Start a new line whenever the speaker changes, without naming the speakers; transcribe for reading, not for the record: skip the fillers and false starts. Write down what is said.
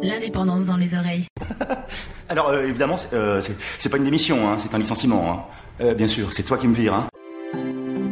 L'indépendance dans les oreilles.
Alors, évidemment, c'est pas une démission, hein, c'est un licenciement. Hein. Bien sûr, c'est toi qui me vires. Hein.